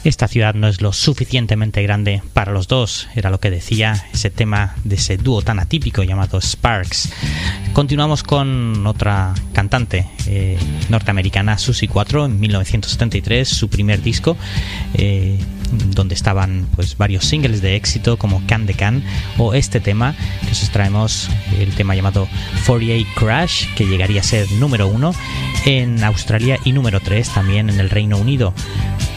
Esta ciudad no es lo suficientemente grande para los dos, era lo que decía ese tema de ese dúo tan atípico llamado Sparks. Continuamos con otra cantante norteamericana, Suzy 4, en 1973, su primer disco, donde estaban pues varios singles de éxito como Can de Can o este tema que os traemos, el tema llamado 48 Crash, que llegaría a ser número 1 en Australia y número 3 también en el Reino Unido.